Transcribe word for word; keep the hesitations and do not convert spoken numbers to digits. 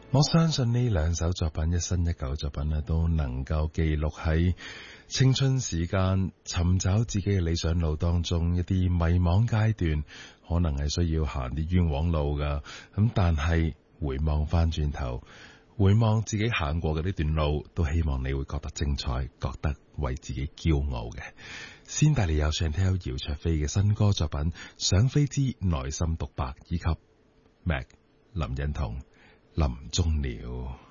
我相信呢兩首作品，一新一舊嘅作品咧，都能夠記錄喺青春時間尋找自己嘅理想路當中一啲迷茫階段，可能係需要行啲冤枉路噶。咁但係回望翻轉頭，回望自己行過嘅呢段路，都希望你會覺得精彩，覺得為自己驕傲嘅。先帶你有上聽姚焯菲嘅新歌作品《想飛之內心獨白》，以及 Mac 林欣彤林鐘鳥。